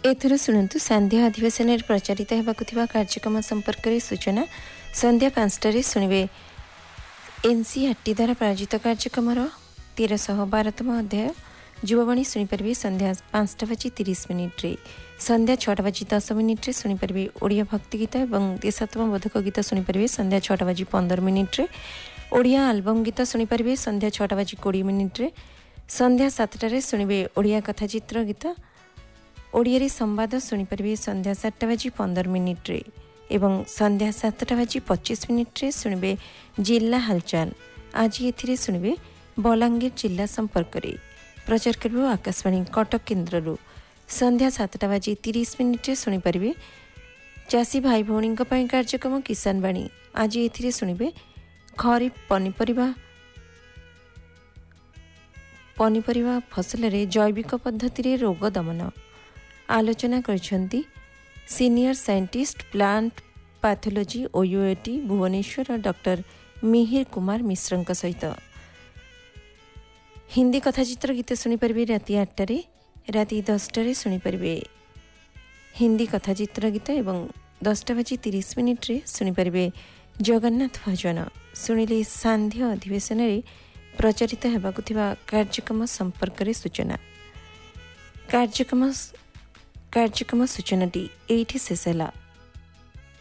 एथर शुणु संध्या अधिवेशन प्रचारित होगा कार्यक्रम संपर्क में सूचना। संध्या 5टार शुणे एनसीईआरटी द्वारा प्रायोजित कार्यक्रम 1312तम अध्याय युववाणी शुणिपारे संध्या 5:30 संध्या 6:10 शुणिपारे ओडिया भक्ति गीत और देशात्मबोधक गीत शुणिपारे संध्या 6:15 ओडिया आलबम गीत शुणिपारे संध्या 6:20 संध्या 7टार शुणे ओडिया कथाचित्र गीत ओडिया संवाद शुणिपारे संध्या 7:15 एवं संध्या 7:25 शुणे जिला हालचाल। आज ए शुणे बलांगीर जिला संपर्क में प्रचार कर आकाशवाणी कटक केन्द्र। संध्या 7:30 शुणिपारे चाषी भाई भौणी कार्यक्रम किसान वाणी। आज ए शुणे खरीफ पनीपरिया फसल रे जैविक पद्धति रोग दमन आलोचना करछंती senior scientist plant pathology OUAT Bhubaneswar doctor Mihir Kumar Mishra सहित। हिंदी कथाचित्र गीत शुणिपारे राति 8टारे राति 10टारे शुणिपारे हिंदी कथाचित्र गीत और 10:30 शुणिपारे जगन्नाथ भजन। शुणिले सांध्य अधिवेशन में प्रचारित होगा कार्यक्रम संपर्क में सूचना। कार्यक्रम सूचनाटी एठी शेष होला।